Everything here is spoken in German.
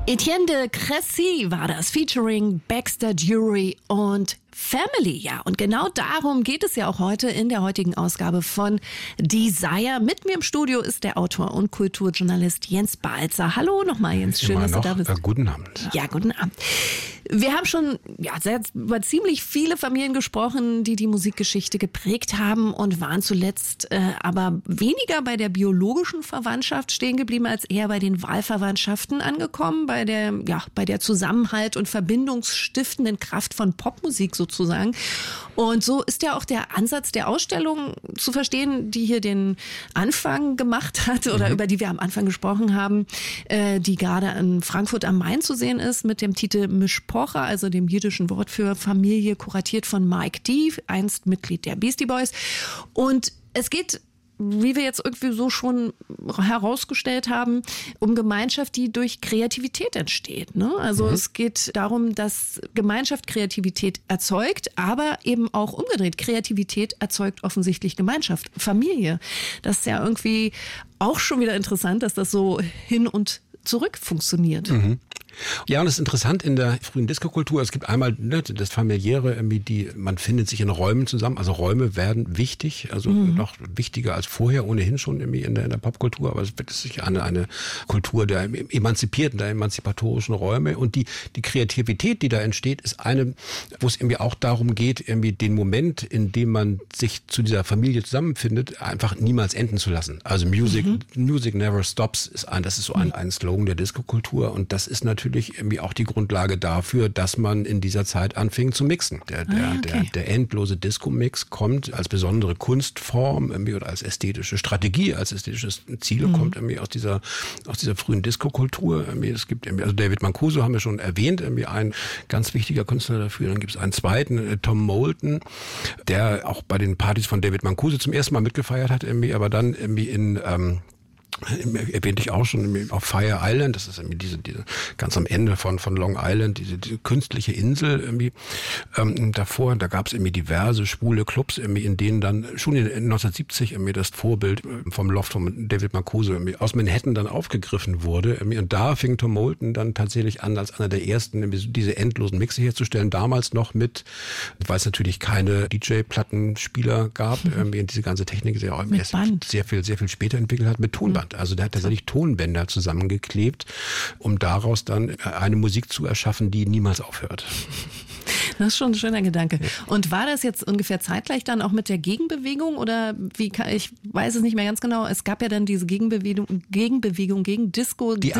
Etienne de Crécy war das, featuring Baxter Dury und Family, ja. Und genau darum geht es ja auch heute in der heutigen Ausgabe von Desire. Mit mir im Studio ist der Autor und Kulturjournalist Jens Balzer. Hallo nochmal, Jens. Schön, dass du da bist. Guten Abend. Ja, guten Abend. Wir haben schon über ziemlich viele Familien gesprochen, die die Musikgeschichte geprägt haben und waren zuletzt aber weniger bei der biologischen Verwandtschaft stehen geblieben, als eher bei den Wahlverwandtschaften angekommen, bei der Zusammenhalt und verbindungsstiftenden Kraft von Popmusik sozusagen. Und so ist ja auch der Ansatz der Ausstellung zu verstehen, die hier den Anfang gemacht hat oder über die wir am Anfang gesprochen haben, die gerade in Frankfurt am Main zu sehen ist mit dem Titel Mishpocha, also dem jiddischen Wort für Familie, kuratiert von Mike D., einst Mitglied der Beastie Boys. Und es geht, wie wir jetzt irgendwie so schon herausgestellt haben, um Gemeinschaft, die durch Kreativität entsteht. Ne? Also es geht darum, dass Gemeinschaft Kreativität erzeugt, aber eben auch umgedreht. Kreativität erzeugt offensichtlich Gemeinschaft, Familie. Das ist ja irgendwie auch schon wieder interessant, dass das so hin und zurück funktioniert. Ja, und das ist interessant in der frühen Disco-Kultur. Es gibt einmal das Familiäre, man findet sich in Räumen zusammen. Also Räume werden wichtig, also noch wichtiger als vorher, ohnehin schon in der Popkultur. Aber es wird sich eine Kultur der emanzipierten, der emanzipatorischen Räume. Und die Kreativität, die da entsteht, ist eine, wo es irgendwie auch darum geht, irgendwie den Moment, in dem man sich zu dieser Familie zusammenfindet, einfach niemals enden zu lassen. Also Music never stops das ist so ein Slogan der Disco-Kultur. Und das ist natürlich irgendwie auch die Grundlage dafür, dass man in dieser Zeit anfing zu mixen. Der endlose Disco-Mix kommt als besondere Kunstform irgendwie oder als ästhetische Strategie, als ästhetisches Ziel kommt irgendwie aus dieser frühen Disco-Kultur. Es gibt also David Mancuso haben wir schon erwähnt, irgendwie ein ganz wichtiger Künstler dafür. Dann gibt es einen zweiten, Tom Moulton, der auch bei den Partys von David Mancuso zum ersten Mal mitgefeiert hat, irgendwie, aber dann irgendwie erwähnte ich auch schon auf Fire Island, das ist irgendwie diese ganz am Ende von Long Island, diese künstliche Insel irgendwie davor, da gab es irgendwie diverse schwule Clubs irgendwie, in denen dann schon in 1970 irgendwie das Vorbild vom Loft von David Mancuso irgendwie aus Manhattan dann aufgegriffen wurde irgendwie, und da fing Tom Moulton dann tatsächlich an, als einer der ersten irgendwie diese endlosen Mixe herzustellen, damals noch weil es natürlich keine DJ-Plattenspieler gab, irgendwie, und diese ganze Technik sehr viel später entwickelt hat, mit Tonband. Also der hat tatsächlich Tonbänder zusammengeklebt, um daraus dann eine Musik zu erschaffen, die niemals aufhört. Das ist schon ein schöner Gedanke. Und war das jetzt ungefähr zeitgleich dann auch mit der Gegenbewegung oder ich weiß es nicht mehr ganz genau. Es gab ja dann diese Gegenbewegung gegen Disco. Die